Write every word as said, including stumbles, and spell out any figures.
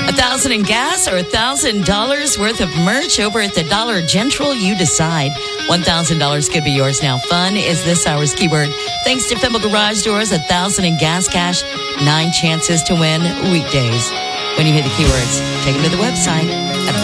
A thousand in gas or a thousand dollars worth of merch over at the Dollar General? You decide. One thousand dollars could be yours now. Fun is this hour's keyword. Thanks to Fimble Garage Doors, a thousand in gas cash, nine chances to win weekdays. When you hear the keywords, take them to the website.